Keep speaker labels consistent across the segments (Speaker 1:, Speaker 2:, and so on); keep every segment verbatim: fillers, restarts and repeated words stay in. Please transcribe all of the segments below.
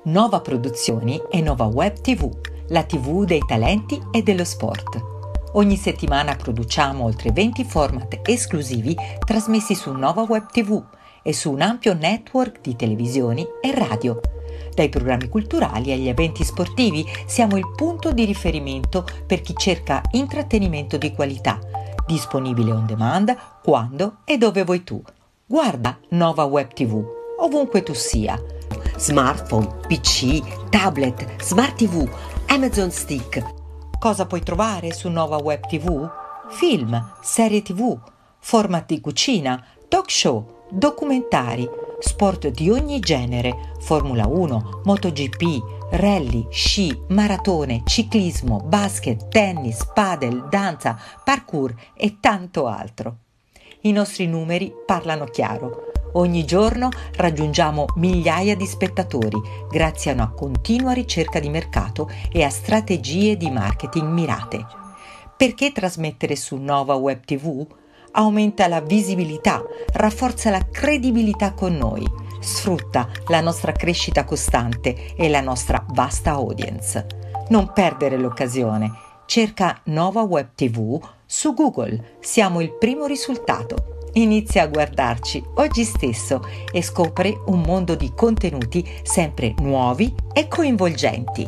Speaker 1: Nova Produzioni e Nova Web tivù, la tivù dei talenti e dello sport. Ogni settimana produciamo oltre venti format esclusivi trasmessi su Nova Web tivù e su un ampio network di televisioni e radio. Dai programmi culturali agli eventi sportivi siamo il punto di riferimento per chi cerca intrattenimento di qualità, disponibile on demand quando e dove vuoi tu. Guarda Nova Web tivù, ovunque tu sia. Smartphone, P C, tablet, Smart tivù, Amazon Stick. Cosa puoi trovare su Nova Web tivù? Film, serie tivù, format di cucina, talk show, documentari, sport di ogni genere, Formula uno, MotoGP, rally, sci, maratone, ciclismo, basket, tennis, padel, danza, parkour e tanto altro. I nostri numeri parlano chiaro. Ogni giorno raggiungiamo migliaia di spettatori grazie a una continua ricerca di mercato e a strategie di marketing mirate. Perché trasmettere su Nova Web tivù? Aumenta la visibilità, rafforza la credibilità con noi, sfrutta la nostra crescita costante e la nostra vasta audience. Non perdere l'occasione. Cerca Nova Web tivù su Google. Siamo il primo risultato. Inizia a guardarci oggi stesso e scopri un mondo di contenuti sempre nuovi e coinvolgenti.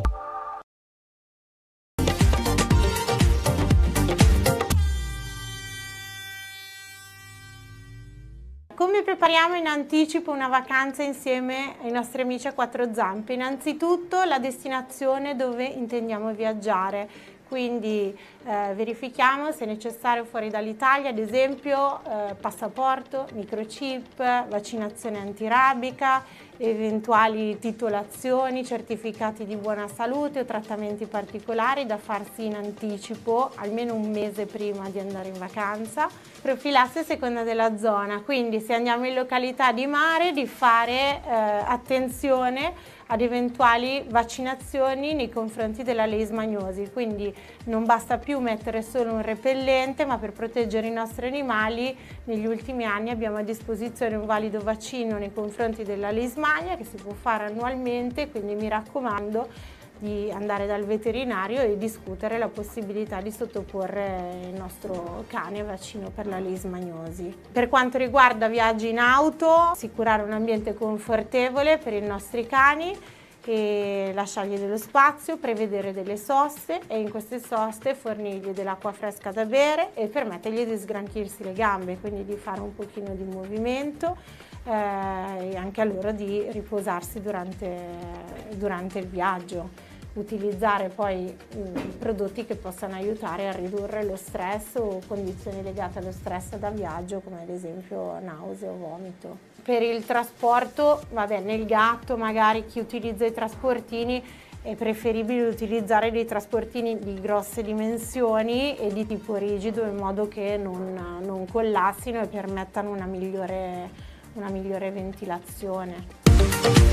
Speaker 2: Come prepariamo in anticipo una vacanza insieme ai nostri amici a quattro zampe? Innanzitutto la destinazione dove intendiamo viaggiare. Quindi eh, verifichiamo se è necessario fuori dall'Italia, ad esempio eh, passaporto, microchip, vaccinazione antirabica, eventuali titolazioni, certificati di buona salute o trattamenti particolari da farsi in anticipo, almeno un mese prima di andare in vacanza. Profilassi a seconda della zona, quindi se andiamo in località di mare di fare eh, attenzione ad eventuali vaccinazioni nei confronti della leishmaniosi, quindi non basta più mettere solo un repellente, ma per proteggere i nostri animali negli ultimi anni abbiamo a disposizione un valido vaccino nei confronti della leishmania che si può fare annualmente, quindi mi raccomando di andare dal veterinario e discutere la possibilità di sottoporre il nostro cane al vaccino per la leishmaniosi. Per quanto riguarda viaggi in auto, assicurare un ambiente confortevole per i nostri cani e lasciargli dello spazio, prevedere delle soste e in queste soste fornirgli dell'acqua fresca da bere e permettergli di sgranchirsi le gambe, quindi di fare un pochino di movimento eh, e anche a loro di riposarsi durante, durante il viaggio. Utilizzare poi mh, prodotti che possano aiutare a ridurre lo stress o condizioni legate allo stress da viaggio, come ad esempio nausea o vomito. Per il trasporto, vabbè, nel gatto magari chi utilizza i trasportini è preferibile utilizzare dei trasportini di grosse dimensioni e di tipo rigido in modo che non, non collassino e permettano una migliore, una migliore ventilazione.